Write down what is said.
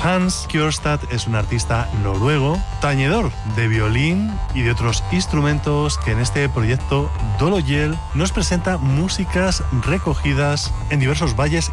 Hans Kjørstad es un artista noruego, tañedor de violín y de otros instrumentos, que en este proyecto Dolo Yell nos presenta músicas recogidas en diversos valles